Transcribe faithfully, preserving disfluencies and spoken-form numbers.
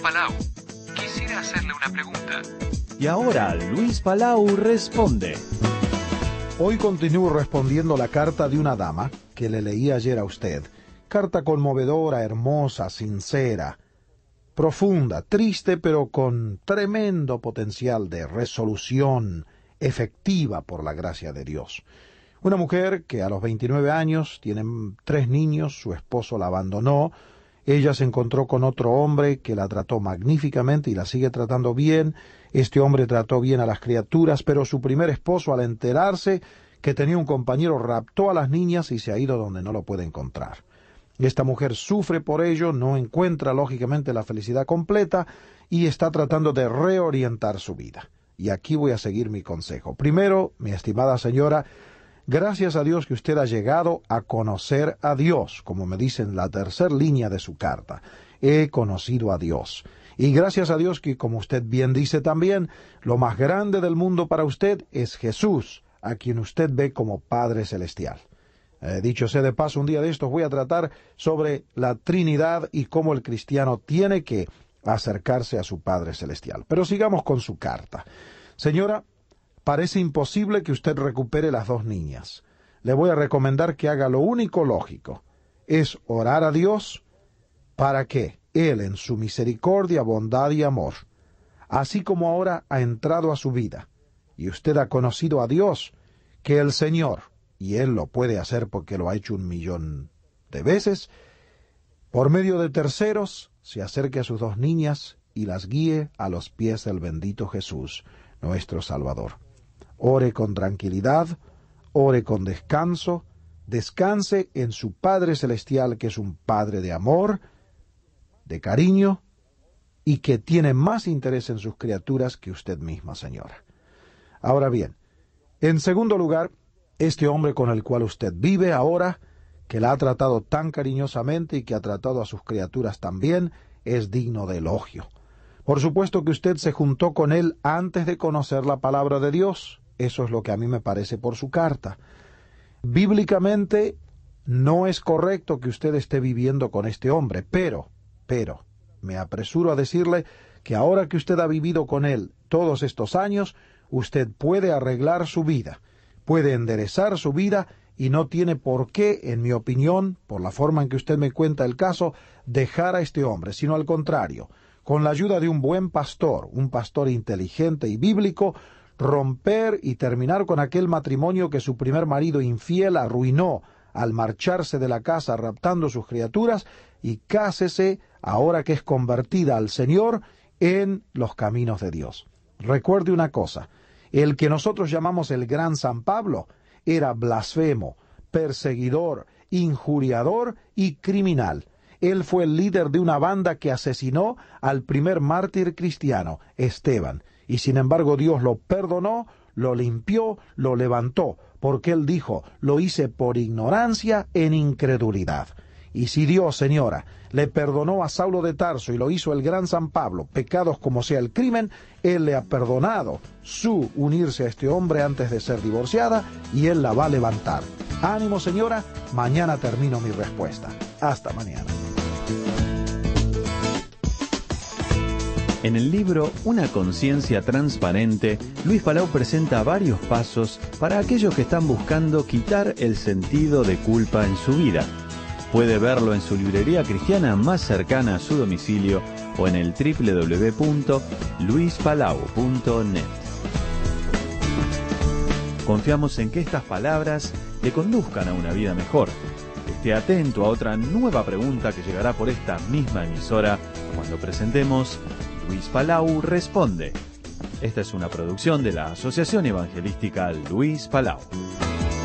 Palau. Quisiera hacerle una pregunta. Y ahora Luis Palau responde. Hoy continúo respondiendo la carta de una dama que le leí ayer a usted. Carta conmovedora, hermosa, sincera, profunda, triste, pero con tremendo potencial de resolución efectiva por la gracia de Dios. Una mujer que a los veintinueve años tiene tres niños, su esposo la abandonó, ella se encontró con otro hombre que la trató magníficamente y la sigue tratando bien. Este hombre trató bien a las criaturas, pero su primer esposo, al enterarse que tenía un compañero, raptó a las niñas y se ha ido donde no lo puede encontrar. Esta mujer sufre por ello, no encuentra lógicamente la felicidad completa y está tratando de reorientar su vida. Y aquí voy a seguir mi consejo. Primero, mi estimada señora, gracias a Dios que usted ha llegado a conocer a Dios, como me dice en la tercera línea de su carta. He conocido a Dios. Y gracias a Dios que, como usted bien dice también, lo más grande del mundo para usted es Jesús, a quien usted ve como Padre Celestial. Eh, dicho sea de paso, un día de estos voy a tratar sobre la Trinidad y cómo el cristiano tiene que acercarse a su Padre Celestial. Pero sigamos con su carta. Señora, parece imposible que usted recupere las dos niñas. Le voy a recomendar que haga lo único lógico, es orar a Dios para que Él, en su misericordia, bondad y amor, así como ahora ha entrado a su vida, y usted ha conocido a Dios, que el Señor, y Él lo puede hacer porque lo ha hecho un millón de veces, por medio de terceros, se acerque a sus dos niñas y las guíe a los pies del bendito Jesús, nuestro Salvador. Ore con tranquilidad, ore con descanso, descanse en su Padre Celestial, que es un Padre de amor, de cariño, y que tiene más interés en sus criaturas que usted misma, señora. Ahora bien, en segundo lugar, este hombre con el cual usted vive ahora, que la ha tratado tan cariñosamente y que ha tratado a sus criaturas también, es digno de elogio. Por supuesto que usted se juntó con él antes de conocer la palabra de Dios. Eso es lo que a mí me parece por su carta. Bíblicamente no es correcto que usted esté viviendo con este hombre, pero, pero, me apresuro a decirle que ahora que usted ha vivido con él todos estos años, usted puede arreglar su vida, puede enderezar su vida y no tiene por qué, en mi opinión, por la forma en que usted me cuenta el caso, dejar a este hombre, sino al contrario, con la ayuda de un buen pastor, un pastor inteligente y bíblico, romper y terminar con aquel matrimonio que su primer marido infiel arruinó al marcharse de la casa raptando sus criaturas, y cásese, ahora que es convertida al Señor, en los caminos de Dios. Recuerde una cosa, el que nosotros llamamos el gran San Pablo era blasfemo, perseguidor, injuriador y criminal. Él fue el líder de una banda que asesinó al primer mártir cristiano, Esteban, y sin embargo Dios lo perdonó, lo limpió, lo levantó, porque él dijo, lo hice por ignorancia en incredulidad. Y si Dios, señora, le perdonó a Saulo de Tarso y lo hizo el gran San Pablo, pecados como sea el crimen, él le ha perdonado su unirse a este hombre antes de ser divorciada y él la va a levantar. Ánimo, señora, mañana termino mi respuesta. Hasta mañana. En el libro Una conciencia transparente, Luis Palau presenta varios pasos para aquellos que están buscando quitar el sentido de culpa en su vida. Puede verlo en su librería cristiana más cercana a su domicilio o en el doble u doble u doble u punto luis palau punto net. Confiamos en que estas palabras le conduzcan a una vida mejor. Esté atento a otra nueva pregunta que llegará por esta misma emisora cuando presentemos Luis Palau Responde. Esta es una producción de la Asociación Evangelística Luis Palau.